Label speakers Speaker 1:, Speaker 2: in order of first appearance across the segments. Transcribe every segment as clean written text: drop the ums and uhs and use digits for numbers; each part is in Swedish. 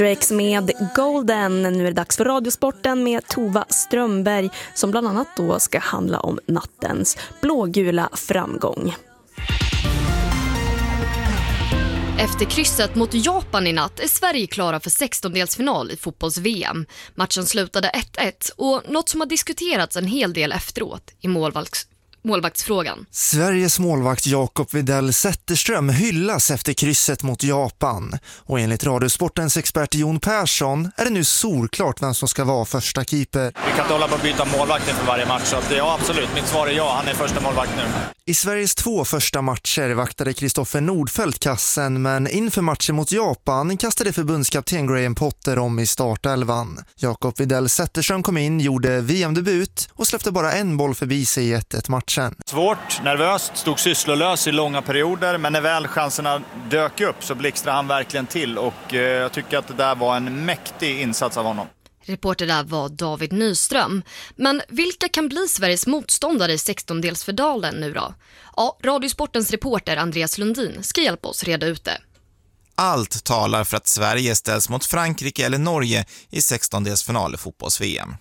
Speaker 1: Rex med Golden. Nu är det dags för Radiosporten med Tova Strömberg som bland annat då ska handla om nattens blågula framgång.
Speaker 2: Efter krysset mot Japan i natt är Sverige klara för 16-delsfinal i fotbolls-VM. Matchen slutade 1-1 och något som har diskuterats en hel del efteråt i målvaktsfrågan.
Speaker 3: Sveriges målvakt Jakob Widell Zetterström hyllas efter krysset mot Japan. Och enligt Radiosportens expert Jon Persson är det nu solklart vem som ska vara första keeper.
Speaker 4: Vi kan inte hålla på att byta målvakter för varje match, så att ja, absolut. Mitt svar är ja, han är första målvakt nu.
Speaker 3: I Sveriges 2 första matcher vaktade Kristoffer Nordfeldt kassen, men inför matchen mot Japan kastade förbundskapten Graham Potter om i startelvan. Jakob Widell Zetterström kom in, gjorde VM-debut och släppte bara en boll förbi sig i 1-1 matchen.
Speaker 4: Svårt, nervöst, stod sysslolös i långa perioder, men när väl chanserna dök upp så blixtrade han verkligen till och jag tycker att det där var en mäktig insats av honom.
Speaker 2: Reporter där var David Nyström. Men vilka kan bli Sveriges motståndare i 16-delsfinalen nu då? Ja, Radiosportens reporter Andreas Lundin ska hjälpa oss reda ut det.
Speaker 5: Allt talar för att Sverige ställs mot Frankrike eller Norge i 16-delsfinal i fotbolls-VM.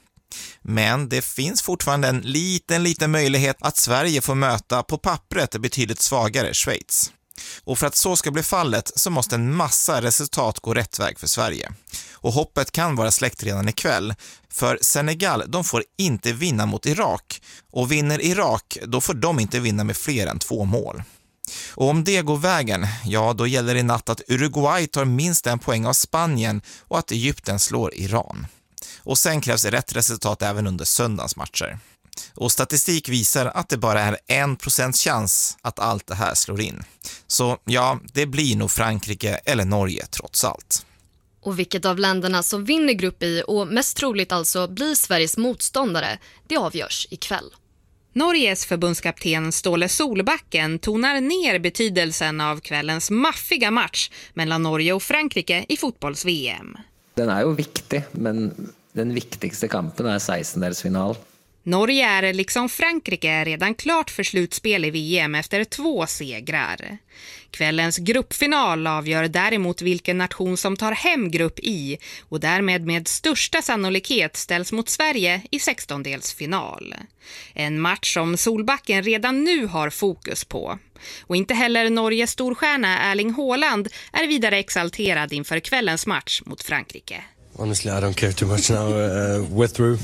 Speaker 5: Men det finns fortfarande en liten möjlighet att Sverige får möta på pappret betydligt svagare Schweiz. Och för att så ska bli fallet så måste en massa resultat gå rätt väg för Sverige. Och hoppet kan vara släckt redan ikväll. För Senegal, de får inte vinna mot Irak. Och vinner Irak, då får de inte vinna med fler än 2 mål. Och om det går vägen, ja då gäller det i natt att Uruguay tar minst 1 poäng av Spanien och att Egypten slår Iran. Och sen krävs rätt resultat även under söndagens matcher. Och statistik visar att det bara är 1% chans att allt det här slår in. Så ja, det blir nog Frankrike eller Norge trots allt.
Speaker 2: Och vilket av länderna som vinner grupp I och mest troligt alltså blir Sveriges motståndare, det avgörs ikväll.
Speaker 6: Norges förbundskapten Ståle Solbacken tonar ner betydelsen av kvällens maffiga match mellan Norge och Frankrike i fotbolls-VM.
Speaker 7: Den är ju viktig, men den viktigaste kampen är 16-delsfinal.
Speaker 6: Norge är liksom Frankrike redan klart för slutspel i VM efter 2 segrar. Kvällens gruppfinal avgör däremot vilken nation som tar hem grupp I och därmed med största sannolikhet ställs mot Sverige i 16-delsfinal. En match som Solbacken redan nu har fokus på. Och inte heller Norges storstjärna Erling Haaland är vidare exalterad inför kvällens match mot Frankrike.
Speaker 8: Honestly, I don't care too much now. We're through.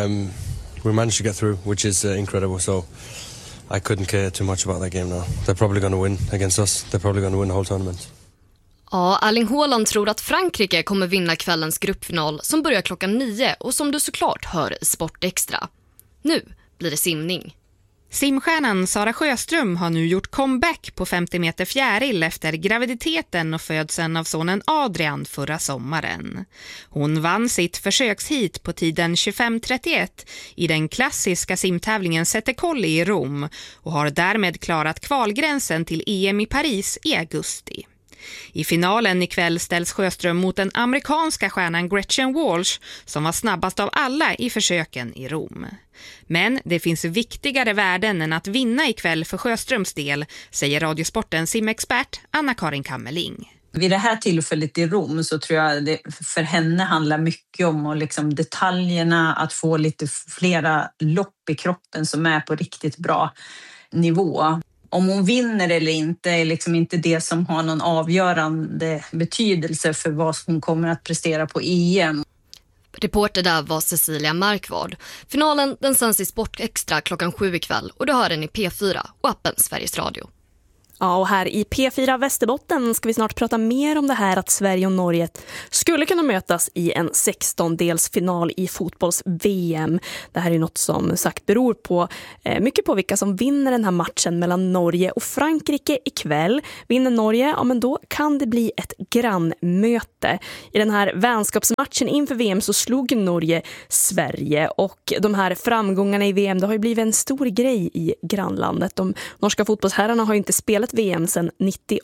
Speaker 8: We managed to get through, which is incredible. So I couldn't care too much about that game now. They're probably going to win against us. They're probably going to win the whole tournament.
Speaker 2: Ja, Erling Haaland tror att Frankrike kommer vinna kvällens gruppfinal som börjar klockan 9 och som du såklart hör i Sport Extra. Nu blir det simning.
Speaker 6: Simstjärnan Sara Sjöström har nu gjort comeback på 50 meter fjäril efter graviditeten och födseln av sonen Adrian förra sommaren. Hon vann sitt försökshit på tiden 25:31 i den klassiska simtävlingen Sette Colli i Rom och har därmed klarat kvalgränsen till EM i Paris i augusti. I finalen ikväll ställs Sjöström mot den amerikanska stjärnan Gretchen Walsh som var snabbast av alla i försöken i Rom. Men det finns viktigare värden än att vinna ikväll för Sjöströms del, säger Radiosportens simexpert Anna-Karin Kammerling.
Speaker 9: Vid det här tillfället i Rom så tror jag det för henne handlar mycket om och liksom detaljerna, att få lite flera lopp i kroppen som är på riktigt bra nivå. Om hon vinner eller inte är liksom inte det som har någon avgörande betydelse för vad hon kommer att prestera på EM.
Speaker 2: Reporter där var Cecilia Markvard. Finalen den sänds i Sport Extra klockan 7 ikväll och du hör den i P4 och appen Sveriges Radio.
Speaker 1: Ja, och här i P4 Västerbotten ska vi snart prata mer om det här att Sverige och Norge skulle kunna mötas i en 16-delsfinal i fotbolls-VM. Det här är något som sagt beror på mycket på vilka som vinner den här matchen mellan Norge och Frankrike ikväll. Vinner Norge, ja men då kan det bli ett grannmöte. I den här vänskapsmatchen inför VM så slog Norge Sverige och de här framgångarna i VM, det har ju blivit en stor grej i grannlandet. De norska fotbollsherrarna har ju inte spelat VM sedan 98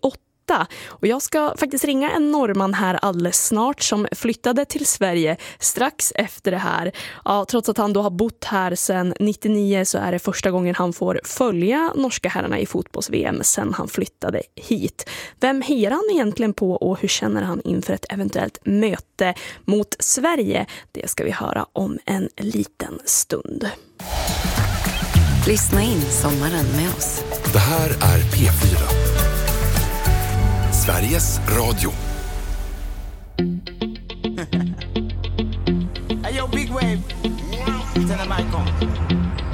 Speaker 1: detta. Och jag ska faktiskt ringa en norrman här alldeles snart som flyttade till Sverige strax efter det här. Ja, trots att han då har bott här sedan 99 så är det första gången han får följa norska herrarna i fotbolls-VM sedan han flyttade hit. Vem hejar han egentligen på och hur känner han inför ett eventuellt möte mot Sverige? Det ska vi höra om en liten stund.
Speaker 10: Lyssna in sommaren med oss.
Speaker 11: Det här är P4. Sveriges Radio.